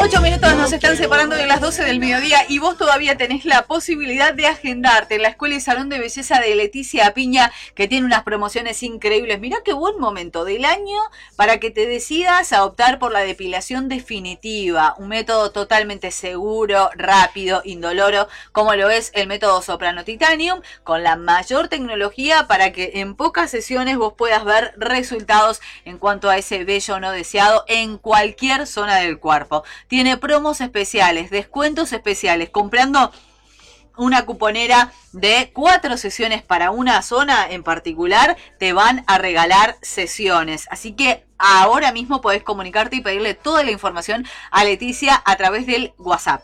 8 minutos nos están separando de las 12 del mediodía y vos todavía tenés la posibilidad de agendarte en la Escuela y Salón de Belleza de Leticia Piña, que tiene unas promociones increíbles. Mirá qué buen momento del año para que te decidas a optar por la depilación definitiva, un método totalmente seguro, rápido, indoloro, como lo es el método Soprano Titanium, con la mayor tecnología para que en pocas sesiones vos puedas ver resultados en cuanto a ese vello no deseado en cualquier zona del cuerpo. Tiene promos especiales, descuentos especiales, comprando una cuponera de 4 sesiones para una zona en particular, te van a regalar sesiones. Así que ahora mismo podés comunicarte y pedirle toda la información a Leticia a través del WhatsApp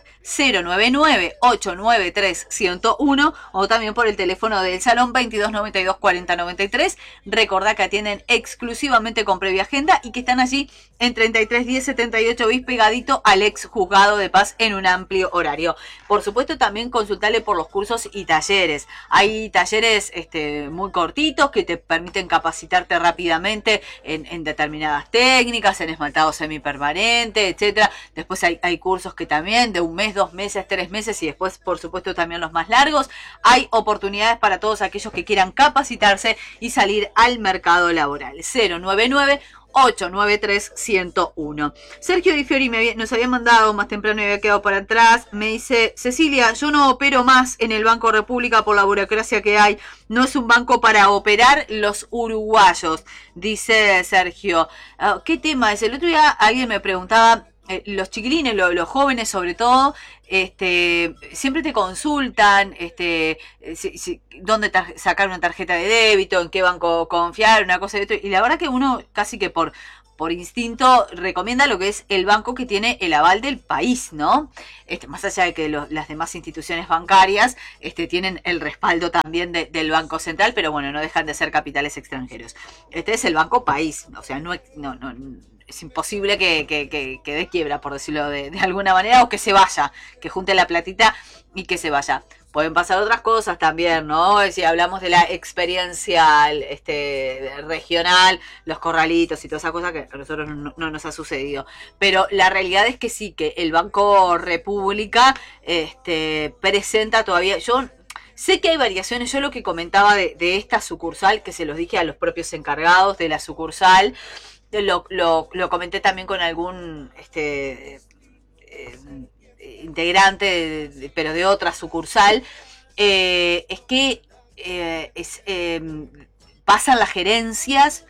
099-893-101 o también por el teléfono del salón 2292-4093. Recordá que atienden exclusivamente con previa agenda y que están allí en 3310-78 bis pegadito al ex juzgado de paz en un amplio horario. Por supuesto, también consultale por los cursos y talleres. Hay talleres muy cortitos que te permiten capacitarte rápidamente en determinadas técnicas, en esmaltado semipermanente, etcétera. Después hay cursos que también de 1 mes, 2 meses, 3 meses y después, por supuesto, también los más largos. Hay oportunidades para todos aquellos que quieran capacitarse y salir al mercado laboral. 099-893-101. Sergio Di Fiori nos había mandado más temprano y había quedado para atrás. Me dice: Cecilia, yo no opero más en el Banco República por la burocracia que hay. No es un banco para operar los uruguayos, dice Sergio. ¿Qué tema es? El otro día alguien me preguntaba, los chiquilines, los jóvenes sobre todo, siempre te consultan dónde sacar una tarjeta de débito, en qué banco confiar, una cosa y otra, y la verdad que uno casi que por instinto recomienda lo que es el banco que tiene el aval del país, ¿no? Más allá de que las demás instituciones bancarias tienen el respaldo también del Banco Central, pero bueno, no dejan de ser capitales extranjeros. Este es el Banco País, o sea, no es imposible que dé quiebra, por decirlo de alguna manera, o que se vaya, que junte la platita y que se vaya. Pueden pasar otras cosas también, ¿no? Si hablamos de la experiencia regional, los corralitos y toda esa cosa que a nosotros no nos ha sucedido. Pero la realidad es que sí, que el Banco República presenta todavía... Yo sé que hay variaciones. Yo lo que comentaba de esta sucursal, que se los dije a los propios encargados de la sucursal, lo comenté también con algún integrante, pero de otra sucursal, es que pasan las gerencias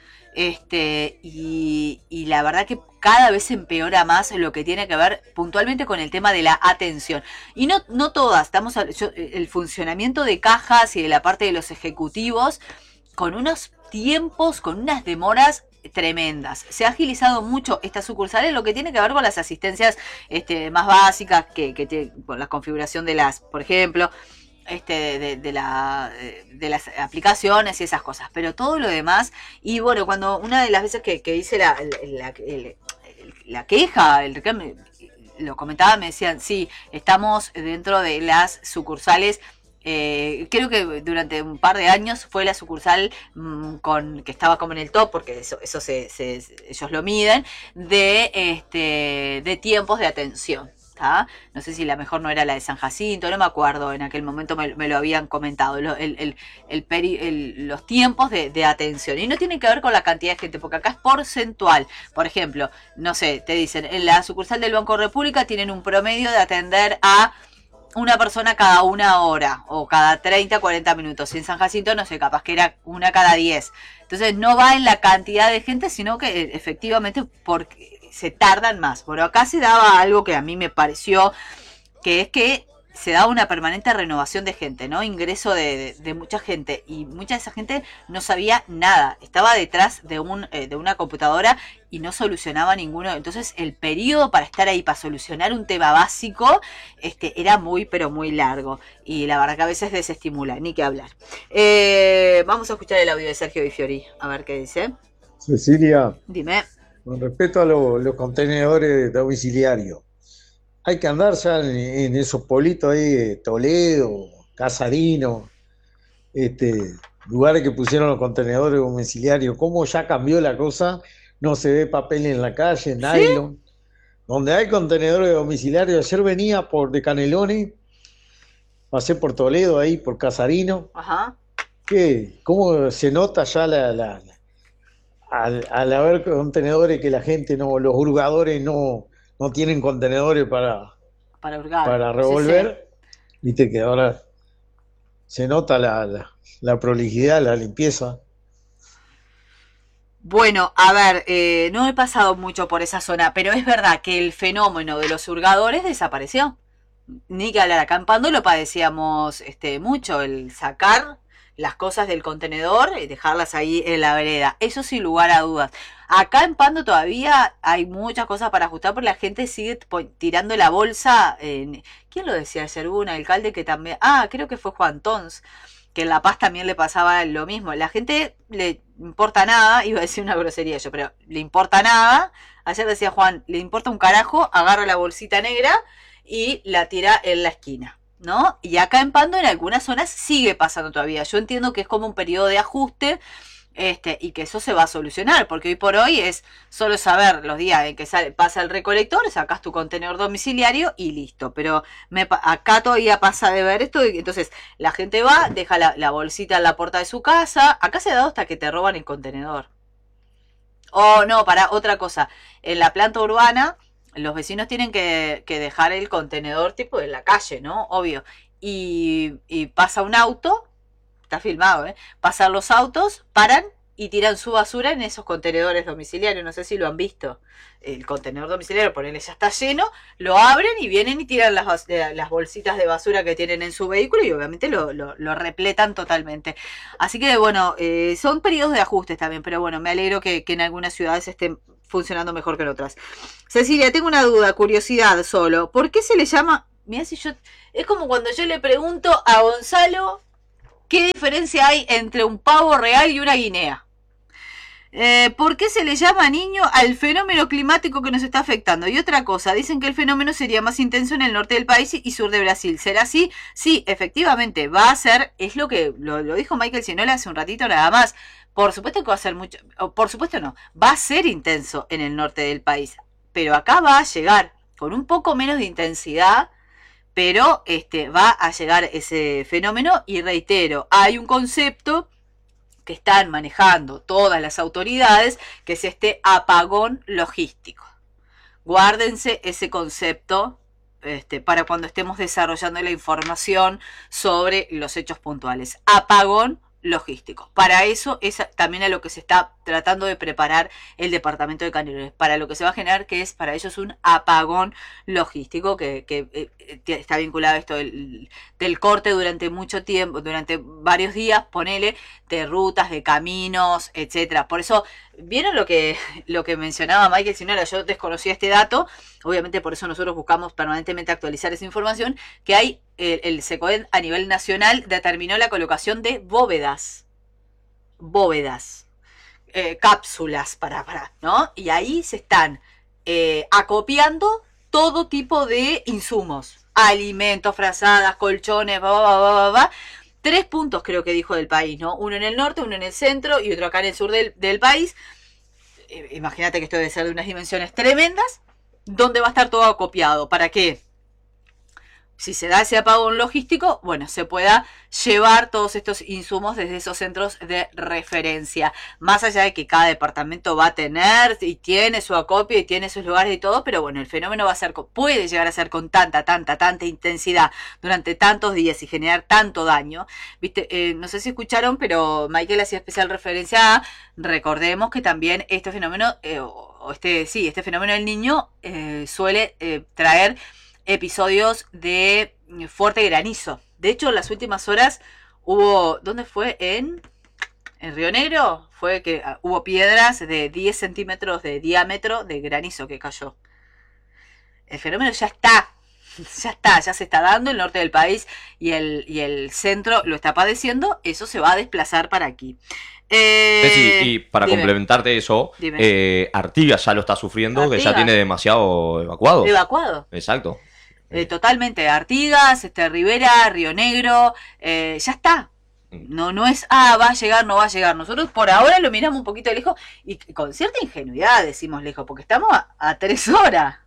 y la verdad que cada vez empeora más lo que tiene que ver puntualmente con el tema de la atención. Y no todas, el funcionamiento de cajas y de la parte de los ejecutivos, con unos tiempos, con unas demoras tremendas. Se ha agilizado mucho esta sucursal en lo que tiene que ver con las asistencias más básicas, con la configuración de las, por ejemplo, de las aplicaciones y esas cosas, pero todo lo demás. Y bueno, cuando una de las veces que hice la queja, el reclamo, lo comentaba, me decían: sí, estamos dentro de las sucursales. Creo que durante un par de años fue la sucursal que estaba como en el top, porque eso ellos lo miden, de tiempos de atención. ¿tá? No sé si la mejor no era la de San Jacinto, no me acuerdo, en aquel momento me lo habían comentado, los tiempos de atención. Y no tiene que ver con la cantidad de gente, porque acá es porcentual. Por ejemplo, no sé, te dicen, en la sucursal del Banco República tienen un promedio de atender a una persona cada 1 hora o cada 30, 40 minutos. Y en San Jacinto, no sé, capaz que era una cada 10. Entonces no va en la cantidad de gente, sino que efectivamente porque se tardan más. Bueno, acá se daba algo que a mí me pareció, que es que se daba una permanente renovación de gente, ¿no? Ingreso de mucha gente, y mucha de esa gente no sabía nada. Estaba detrás de una computadora y no solucionaba ninguno. Entonces el periodo para estar ahí, para solucionar un tema básico, era muy, pero muy largo. Y la verdad que a veces desestimula, ni que hablar. Vamos a escuchar el audio de Sergio Di Fiori, a ver qué dice. Cecilia, Dime. con respecto a los contenedores domiciliarios, hay que andar ya en esos pueblitos ahí, Toledo, Casarino, lugares que pusieron los contenedores domiciliarios. ¿Cómo ya cambió la cosa? No se ve papel en la calle, ¿Sí? nylon. donde hay contenedores domiciliarios. Ayer venía de Canelones, pasé por Toledo ahí, por Casarino. Ajá. ¿Cómo se nota ya al haber contenedores que la gente no, los hurgadores no tienen contenedores Para hurgar. para Sí, sí. revolver? Viste que ahora se nota la prolijidad, la limpieza. Bueno, a ver, no he pasado mucho por esa zona, pero es verdad que el fenómeno de los hurgadores desapareció. Ni que hablar, acá en Pando lo padecíamos mucho, el sacar las cosas del contenedor y dejarlas ahí en la vereda. Eso sin lugar a dudas. Acá en Pando todavía hay muchas cosas para ajustar, porque la gente sigue tirando la bolsa. ¿Quién lo decía ayer? Hubo un alcalde que también... Ah, creo que fue Juan Tons, que en La Paz también le pasaba lo mismo. La gente le importa nada, iba a decir una grosería yo, pero le importa nada. Ayer decía Juan, le importa un carajo, agarra la bolsita negra y la tira en la esquina, ¿no? Y acá en Pando en algunas zonas sigue pasando todavía. Yo entiendo que es como un periodo de ajuste, y que eso se va a solucionar, porque hoy por hoy es solo saber los días en que pasa el recolector, sacas tu contenedor domiciliario y listo. Pero acá todavía pasa de ver esto, y entonces la gente va, deja la bolsita en la puerta de su casa. Acá se ha dado hasta que te roban el contenedor. Oh, no, para otra cosa. En la planta urbana, los vecinos tienen que dejar el contenedor tipo en la calle, ¿no? Obvio. Y pasa un auto, está filmado, ¿eh? Pasan los autos, paran y tiran su basura en esos contenedores domiciliarios. No sé si lo han visto. El contenedor domiciliario, ponele, ya está lleno, lo abren y vienen y tiran las bolsitas de basura que tienen en su vehículo, y obviamente lo repletan totalmente. Así que bueno, son periodos de ajustes también, pero bueno, me alegro que en algunas ciudades estén funcionando mejor que en otras. Cecilia, tengo una duda, curiosidad solo. ¿Por qué se le llama... Mirá, si yo... Es como cuando yo le pregunto a Gonzalo qué diferencia hay entre un pavo real y una guinea. ¿Por qué se le llama niño al fenómeno climático que nos está afectando? Y otra cosa, dicen que el fenómeno sería más intenso en el norte del país y sur de Brasil. ¿Será así? Sí, efectivamente, va a ser, es lo que lo dijo Michael Sinola hace un ratito nada más. Por supuesto que va a ser mucho, por supuesto no, va a ser intenso en el norte del país, pero acá va a llegar con un poco menos de intensidad, pero va a llegar ese fenómeno. Y reitero, hay un concepto que están manejando todas las autoridades, que es este apagón logístico. Guárdense ese concepto para cuando estemos desarrollando la información sobre los hechos puntuales. Apagón logístico. Para eso es también a lo que se está tratando de preparar el departamento de Canelones, para lo que se va a generar, que es para ellos un apagón logístico, que está vinculado a esto del corte durante mucho tiempo, durante varios días, ponele, de rutas, de caminos, etcétera. Por eso, ¿vieron lo que mencionaba Michael Sinola? Yo desconocía este dato, obviamente por eso nosotros buscamos permanentemente actualizar esa información, que hay el SECOED a nivel nacional determinó la colocación de bóvedas, cápsulas ¿no? Y ahí se están acopiando todo tipo de insumos, alimentos, frazadas, colchones, 3 puntos creo que dijo del país, ¿no? Uno en el norte, uno en el centro y otro acá en el sur del país. Imagínate que esto debe ser de unas dimensiones tremendas, donde va a estar todo acopiado. ¿Para qué? Si se da ese apagón logístico, bueno, se pueda llevar todos estos insumos desde esos centros de referencia. Más allá de que cada departamento va a tener y tiene su acopio y tiene sus lugares y todo, pero bueno, el fenómeno va a ser, puede llegar a ser con tanta intensidad durante tantos días y generar tanto daño. ¿Viste? No sé si escucharon, pero Michael hacía especial referencia a, recordemos que también este fenómeno, este fenómeno del Niño suele traer episodios de fuerte granizo. De hecho, en las últimas horas hubo... ¿Dónde fue? ¿En Río Negro? Fue que hubo piedras de 10 centímetros de diámetro de granizo que cayó. El fenómeno ya está. Ya se está dando. El norte del país y el centro lo está padeciendo. Eso se va a desplazar para aquí. Sí, y para complementarte eso, Artigas ya lo está sufriendo, que ya tiene demasiado evacuado. Exacto. Totalmente, Artigas, Rivera, Río Negro, ya está. No es, va a llegar, no va a llegar. Nosotros por ahora lo miramos un poquito lejos y con cierta ingenuidad decimos lejos, porque estamos a 3 horas.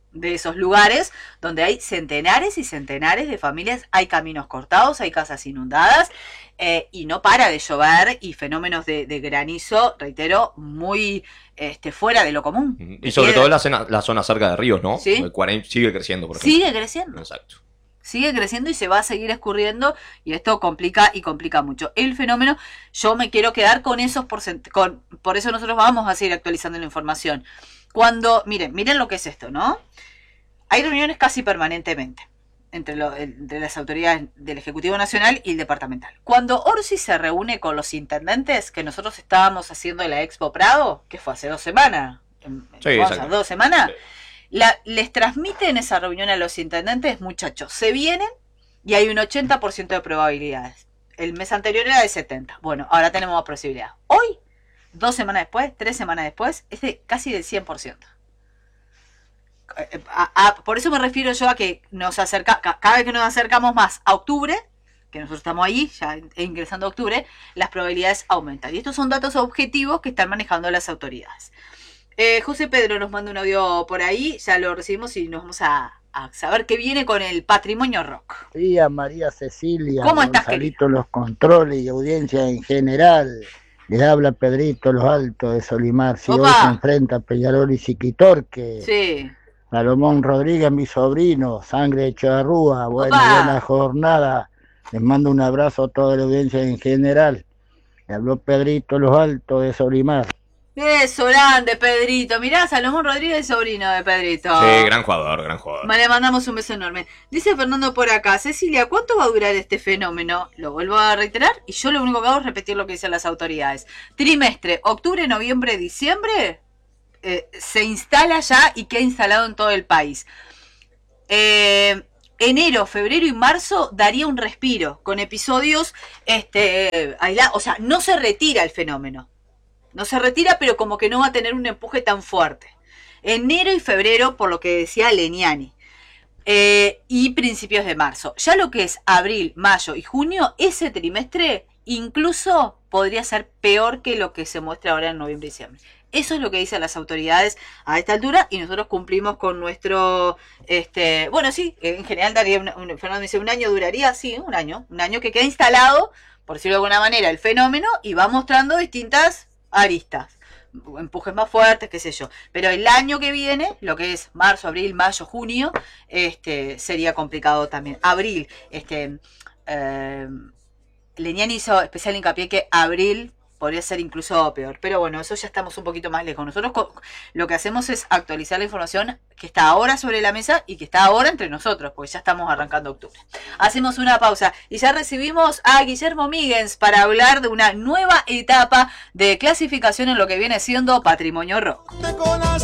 de esos lugares donde hay centenares y centenares de familias, hay caminos cortados, hay casas inundadas y no para de llover y fenómenos de granizo, reitero, muy fuera de lo común. Y sobre todo la zona cerca de ríos, ¿no? ¿Sí? El Cuarén sigue creciendo, por ejemplo. Sigue creciendo. Exacto. Sigue creciendo y se va a seguir escurriendo y esto complica mucho. El fenómeno, yo me quiero quedar con esos porcentajes, por eso nosotros vamos a seguir actualizando la información. Cuando, miren lo que es esto, ¿no? Hay reuniones casi permanentemente entre las autoridades del Ejecutivo Nacional y el departamental. Cuando Orsi se reúne con los intendentes, que nosotros estábamos haciendo la Expo Prado, que fue hace 2 semanas, sí, hace 2 semanas, sí. Les transmiten esa reunión a los intendentes, muchachos, se vienen y hay un 80% de probabilidades. El mes anterior era de 70%. Bueno, ahora tenemos más posibilidades. Hoy, 2 semanas después, 3 semanas después, es de casi del 100%. Por eso me refiero yo a que cada vez que nos acercamos más a octubre, que nosotros estamos ahí, ya ingresando a octubre, las probabilidades aumentan. Y estos son datos objetivos que están manejando las autoridades. José Pedro nos manda un audio por ahí, ya lo recibimos y nos vamos a saber qué viene con el Patrimonio Rock. Sí, María Cecilia. ¿Cómo estás, querido? Los controles y audiencia en general. Les habla Pedrito Los Altos de Solimar. Si hoy se enfrenta a Peñarol y Siquitorque. Sí. Salomón Rodríguez, mi sobrino, Sangre de Charrúa. Buena jornada. Les mando un abrazo a toda la audiencia en general. Le habló Pedrito Los Altos de Solimar. Eso, grande, Pedrito. Mirá, Salomón Rodríguez, sobrino de Pedrito. Sí, gran jugador, gran jugador. Le mandamos un beso enorme. Dice Fernando por acá, Cecilia, ¿cuánto va a durar este fenómeno? Lo vuelvo a reiterar y yo lo único que hago es repetir lo que dicen las autoridades. Trimestre, octubre, noviembre, diciembre, se instala ya y queda instalado en todo el país. Enero, febrero y marzo daría un respiro con episodios aislados. O sea, no se retira el fenómeno. No se retira, pero como que no va a tener un empuje tan fuerte. Enero y febrero, por lo que decía Leniani. Y principios de marzo. Ya lo que es abril, mayo y junio, ese trimestre incluso podría ser peor que lo que se muestra ahora en noviembre y diciembre. Eso es lo que dicen las autoridades a esta altura y nosotros cumplimos con nuestro... bueno, sí, en general daría... Fernando dice, ¿un año duraría? Sí, un año. Un año que queda instalado, por decirlo de alguna manera, el fenómeno y va mostrando distintas aristas, empujes más fuertes, qué sé yo, pero el año que viene, lo que es marzo, abril, mayo, junio, sería complicado también. Abril, Leniani hizo especial hincapié que abril podría ser incluso peor, pero bueno, eso ya estamos un poquito más lejos. Nosotros lo que hacemos es actualizar la información que está ahora sobre la mesa y que está ahora entre nosotros, porque ya estamos arrancando octubre. Hacemos una pausa y ya recibimos a Guillermo Míguez para hablar de una nueva etapa de clasificación en lo que viene siendo Patrimonio Rock.